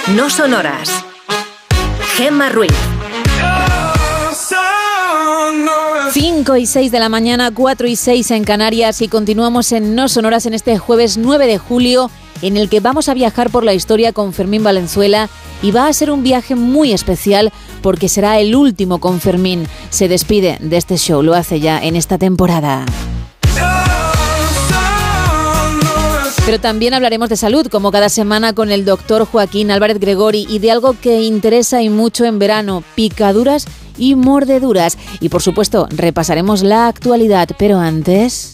No sonoras. Gemma Ruiz. 5:06 de la mañana, 4:06 en Canarias, y continuamos en No Sonoras en este jueves 9 de julio, en el que vamos a viajar por la historia con Fermín Valenzuela, y va a ser un viaje muy especial porque será el último con Fermín. Se despide de este show, lo hace ya en esta temporada. Pero también hablaremos de salud, como cada semana, con el doctor Joaquín Álvarez Gregori, y de algo que interesa y mucho en verano: picaduras y mordeduras. Y por supuesto, repasaremos la actualidad, pero antes...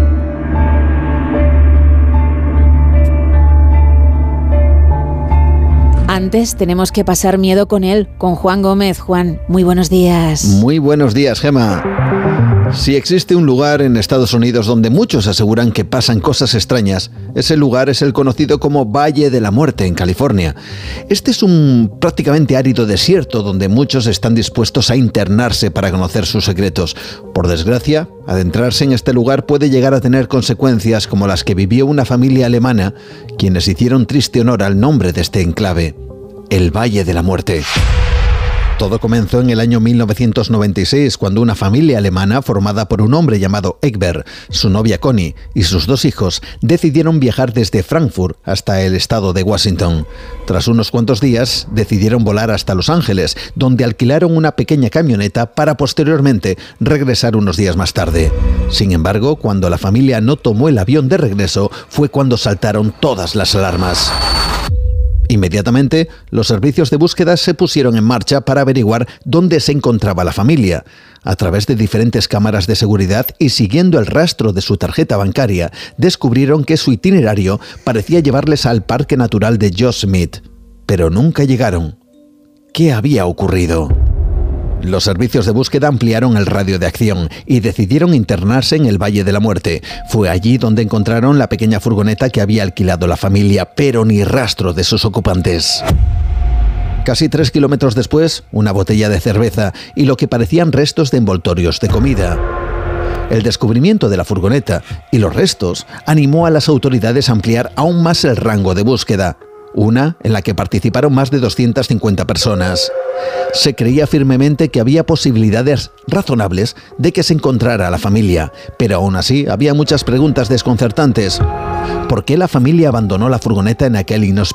Antes tenemos que pasar miedo con él, con Juan Gómez. Juan, muy buenos días. Muy buenos días, Gemma. Si existe un lugar en Estados Unidos donde muchos aseguran que pasan cosas extrañas, ese lugar es el conocido como Valle de la Muerte, en California. Este es un prácticamente árido desierto donde muchos están dispuestos a internarse para conocer sus secretos. Por desgracia, adentrarse en este lugar puede llegar a tener consecuencias como las que vivió una familia alemana, quienes hicieron triste honor al nombre de este enclave: el Valle de la Muerte. Todo comenzó en el año 1996, cuando una familia alemana formada por un hombre llamado Egbert, su novia Connie y sus 2 hijos decidieron viajar desde Frankfurt hasta el estado de Washington. Tras unos cuantos días, decidieron volar hasta Los Ángeles, donde alquilaron una pequeña camioneta para posteriormente regresar unos días más tarde. Sin embargo, cuando la familia no tomó el avión de regreso, fue cuando saltaron todas las alarmas. Inmediatamente, los servicios de búsqueda se pusieron en marcha para averiguar dónde se encontraba la familia. A través de diferentes cámaras de seguridad y siguiendo el rastro de su tarjeta bancaria, descubrieron que su itinerario parecía llevarles al Parque Natural de Yosemite. Pero nunca llegaron. ¿Qué había ocurrido? Los servicios de búsqueda ampliaron el radio de acción y decidieron internarse en el Valle de la Muerte. Fue allí donde encontraron la pequeña furgoneta que había alquilado la familia, pero ni rastro de sus ocupantes. Casi 3 kilómetros después, una botella de cerveza y lo que parecían restos de envoltorios de comida. El descubrimiento de la furgoneta y los restos animó a las autoridades a ampliar aún más el rango de búsqueda, una en la que participaron más de 250 personas. Se creía firmemente que había posibilidades razonables de que se encontrara a la familia, pero aún así había muchas preguntas desconcertantes. ¿Por qué la familia abandonó la furgoneta en aquel inhóspito